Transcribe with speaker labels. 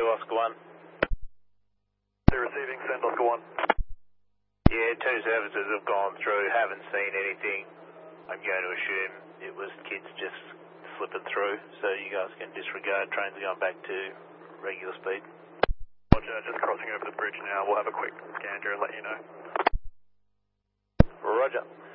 Speaker 1: Oscar 1.
Speaker 2: They're receiving, send Oscar 1.
Speaker 1: Yeah, 2 services have gone through, haven't seen anything. I'm going to assume it was kids just slipping through, so you guys can disregard. Trains are going back to regular speed.
Speaker 2: Roger, just crossing over the bridge now. We'll have a quick scan and let you know.
Speaker 1: Roger.